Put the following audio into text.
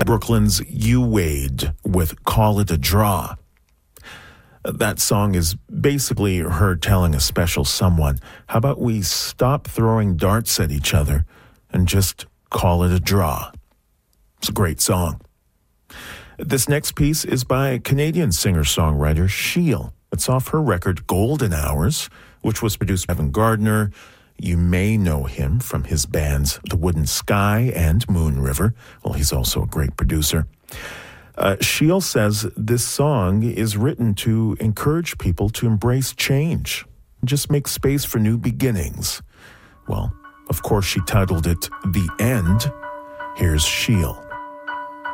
Brooklyn's You Wade with Call It a Draw. That song is basically her telling a special someone, how about we stop throwing darts at each other and just call it a draw? It's a great song. This next piece is by Canadian singer-songwriter Sheil. It's off her record Golden Hours, which was produced by Evan Gardner. You may know him from his bands The Wooden Sky and Moon River. Well, he's also a great producer. Sheil says this song is written to encourage people to embrace change, just make space for new beginnings. Well, of course, she titled it The End. Here's Sheil.